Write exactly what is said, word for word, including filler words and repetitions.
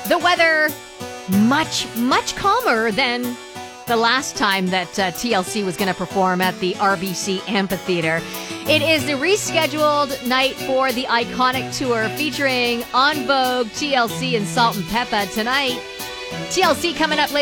The weather, much, much calmer than the last time that uh, T L C was going to perform at the R B C Amphitheater. It is the rescheduled night for the Iconic Tour featuring En Vogue, T L C, and Salt and Peppa tonight. T L C coming up later.